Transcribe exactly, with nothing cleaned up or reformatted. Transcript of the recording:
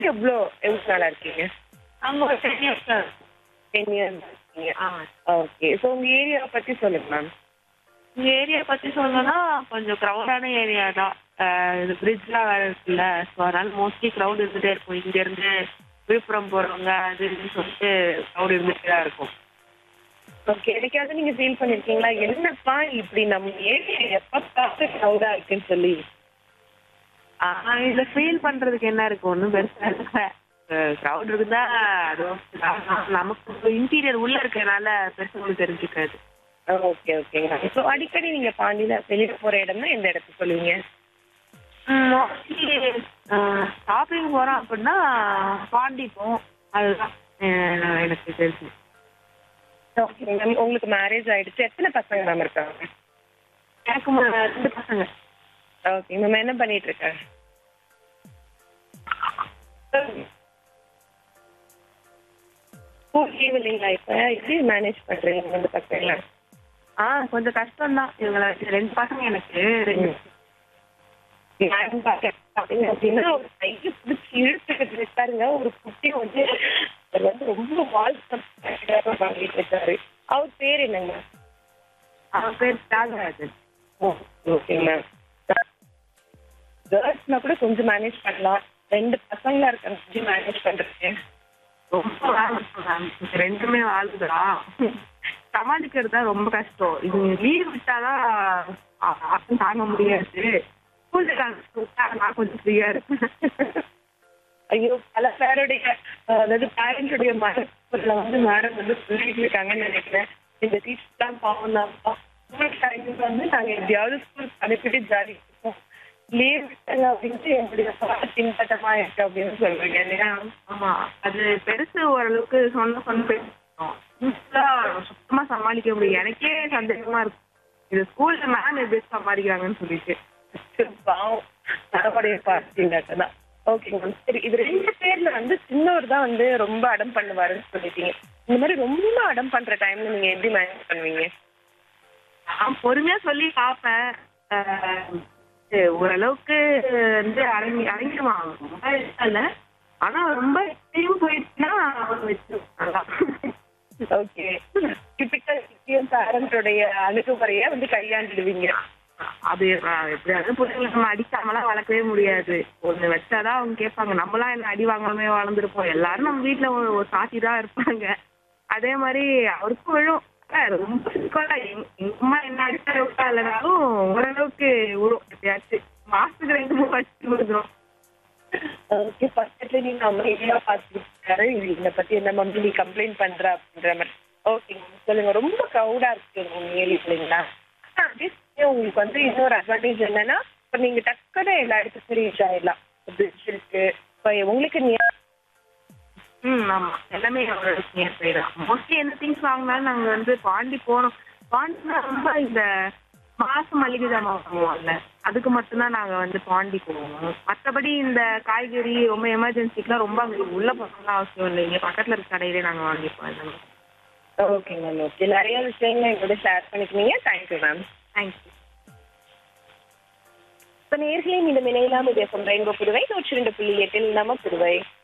எவ்வளோ எவ்வளோ நாளா இருக்கீங்க? அங்க ஒரு டென் இயர்ஸ் தான் இருக்கும். டென் இயர்ஸ் இருக்கீங்க. ஆ. ஓகே. ஸோ உங்க ஏரியாவ பத்தி சொல்லுங்க மேம். இந்த ஏரியா பத்தி சொல்லணும்னா கொஞ்சம் க்ரௌடான ஏரியா தான். அ இது பிரிட்ஜ்லாம் வேற இருக்குல்ல. ஸோ அதனால மோஸ்ட்லி க்ரௌட் இருந்துட்டே இருக்கும். இங்கேருந்து விழுப்புரம் போறவங்க அது இதுன்னு சொல்லிட்டு க்ரௌட் இருந்துட்டே தான் இருக்கும். ஓகே. என்னைக்காவது நீங்க ஃபீல் பண்ணியிருக்கீங்களா? என்னப்பா இப்படி நம்ம ஏரியா எப்ப பார்த்து க்ரௌடா இருக்குன்னு சொல்லி? ஆ இதில ஃபீல் பண்றதுக்கு என்ன இருக்கு? ஒண்ணும் பெருசா இல்ல. அ க்ரௌட் இருந்தா அதுவும் நமக்கு இன்டீரியர் உள்ள இருக்கனால பெருசா ஒண்ணும் தெரிஞ்சுக்காது. ஓகே, ஓகேங்க. ஸோ அடிக்கடி நீங்க பாண்டியில வெளியில போற இடம்னா எந்த இடத்த சொல்லுவீங்க? ம் மோஸ்ட்லி அ ஷாப்பிங் போறோம் அப்படின்னா பாண்டி போவோம். அதுதான் அ எனக்கு தெரிஞ்சு. Okay ma'am. உங்களுக்கு மேரேஜ் ஆயிடுச்சு. எத்தனை பசங்க மேம் இருக்காங்க? எனக்கு ம ரெண்டு பசங்க. Okay ma'am. என்ன பண்ணிட்டு இருக்காங்க? ஸ்கூல் லீவ் இல்லைங்களா இப்ப? எப்படி மேனேஜ் பண்றீங்க ரெண்டு பசங்கள? ஆ கொஞ்சம் கஷ்டம் தான். இவங்கள ரெண்டு பசங்க எனக்கு. ரெண்டு நான் பாத்தேன் பாத்தீங்க அப்படின்னா ஒரு கையை பிடிச்சி இழுத்துக்கிட்டு இருக்காருங்க. ஒரு குட்டி வந்து அவர் வந்து ரொம்ப வாழ்க்கை பண்ணிட்டு இருக்காரு. அவர் பேர் என்னங்க? அவன் பேர் தியாகராஜன். ஓகேங்க மேம். கேர்ள்ஸ்னா கூட கொஞ்சம் மேனேஜ் பண்ணலாம். ரெண்டு பசங்களா இருக்காங்க. எப்படி மேனேஜ் பண்றீங்க? ரொம்ப மேம். ரெண்டுமே வாழுதா சமாளிக்கிறது தான் ரொம்ப கஷ்டம். இது லீவ் விட்டாதான் ஆட்டம் தாங்க முடியாது. ஸ்கூல் விட்டா நான் கொஞ்சம் ஃப்ரீயா இருப்பேன். ஐயோ பல பேருடைய அதாவது பேரண்ட்ஸுடைய மனசுல வந்து மேடம் வந்து சொல்லிட்டு இருக்காங்கன்னு நினைக்கிறேன். இந்த டீச்சர்லாம் பாவம் தான்ப்பா. ஸ்கூல் டைமுக்கு வந்து நாங்கள் எப்படியாவது ஸ்கூல் அனுப்பிட்டு ஜாலி இருக்கோம். லீவ் விட்டாங்க அப்படின்ட்டு என்னுடைய பின்பற்றமா இருக்கு அப்படின்னு சொல்றீங்க இல்லையா? ஆமா. அது பெருசு ஓரளவுக்கு சொன்ன சொன்ன பேசணும். சுத்தமா சமாளிக்க முடியும். எனக்கே சந்தேகமா இருக்கும். இது ஸ்கூல்ல மேம் எப்படி சமாளிக்கிறாங்கன்னு சொல்லிட்டு. பாவம் நடவடிக்கை பார்த்தீங்கன்னா ஓகேங்க மேம். சரி, இது ரெண்டு பேர்ல வந்து சின்னவர் தான் வந்து ரொம்ப அடம் பண்ணுவாருன்னு சொல்லிட்டீங்க. இந்த மாதிரி ரொம்ப அடம் பண்ற டைம்ல நீங்க எப்படி மேனேஜ் பண்ணுவீங்க? நான் பொறுமையா சொல்லி பார்ப்பேன். ஓரளவுக்கு வந்து அடங்கி அடங்கிடுவான். ரொம்ப இல்ல. ஆனா ரொம்ப எக்ஸ்ட்ரீம் போயிடுச்சுன்னா வச்சிருவாங்க. ஓகே. டிபிக்கல் இந்தியன் பேரண்ட்ஸோடைய அணுகுமுறையை வந்து கையாண்டுடுவீங்க. அது எப்படியாவது பிள்ளைங்களை நம்ம அடிக்காமலாம் வளர்க்கவே முடியாது. ஒன்று வச்சாதான் அவங்க கேட்பாங்க. நம்மளாம் என்ன அடி வாங்காமே வளர்ந்துருப்போம். எல்லாரும் நம்ம வீட்டில் ஒரு ஒரு சாட்சி தான் இருப்பாங்க. அதே மாதிரி அவருக்கும் விழும். ரொம்ப சிக்கலா எங்க அம்மா என்ன அடிச்சா விட்டா இல்லைனாலும் ஓரளவுக்கு விழும். எப்பயாச்சும் மாசத்துக்கு ரெண்டு மூணு வச்சு விழுந்துரும். ஓகே. பக்கத்துல நீங்க அமைதியா பார்த்துருக்காரு. இதை பத்தி என்ன மம்மி நீ கம்ப்ளைண்ட் பண்ற அப்படின்ற மாதிரி. ஓகேங்க சொல்லுங்க. ரொம்ப க்ரௌடா இருக்கு உங்க ஏரியா இல்லைங்களா? உங்களுக்கு வந்து இன்னொரு அட்வான்டேஜ் என்னன்னா இப்போ நீங்க டக்குன்னு எல்லா இடத்துக்கும் ரீச் ஆயிடலாம். பிரிட்ஜ் இருக்கு. இப்போ உங்களுக்கு ம் ஆமா. எல்லாமே ஓரளவுக்கு நியர்பை தான். மோஸ்ட்லி எந்த திங்ஸ் வாங்கினாலும் நாங்கள் வந்து பாண்டி போனோம். பாண்டினா ரொம்ப இந்த மாசம் மளிகை ஜாமான் வாங்குவோம்ல, அதுக்கு மட்டும்தான் நாங்கள் வந்து பாண்டி போவோம். மற்றபடி இந்த காய்கறி ரொம்ப எமர்ஜென்சிக்கெலாம் ரொம்ப அங்கே உள்ள போகணும்லாம் அவசியம் இல்லை. இங்கே பக்கத்தில் இருக்க கடையிலே நாங்கள் வாங்கிப்போம் எல்லாமே. ஓகேங்க மேம். ஓகே. நிறைய விஷயங்கள் எங்களோட ஷேர் பண்ணிக்கிறீங்க. Thank you ma'am. தேங்க்யூ. இப்போ நேர்களையும் இந்த இணையலாம் இது ரெயின்போ புதுவை நூற்றி ரெண்டு புள்ளி எட்டில் நம்ம புதுவை